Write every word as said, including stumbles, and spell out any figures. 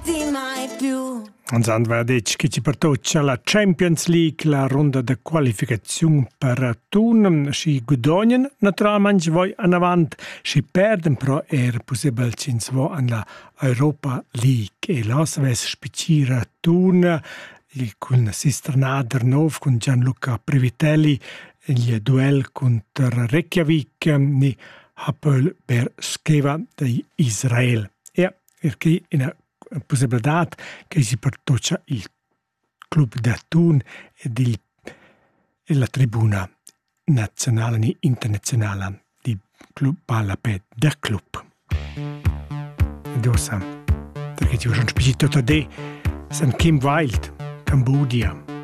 perderti mai più. Anzan va detg che ci pertoccia la Champions League, la ronda de qualificaziun per Thun. Si guadognan naturalmente voi an avant, si perden però era possibile cins vo an la Europa League. E las ves spicira Thun, con Sisternader Nov, con Gianluca Privitelli, il duel contro Reykjavik, ni Hapoel Beersheva di Israel. E perché in possibilità che si pertoccia il club da Thun ed il, e la tribuna nazionale e internazionale di club Palapet da club. Dosa, perché ci ho spicito da San Kim Wild, Cambodia.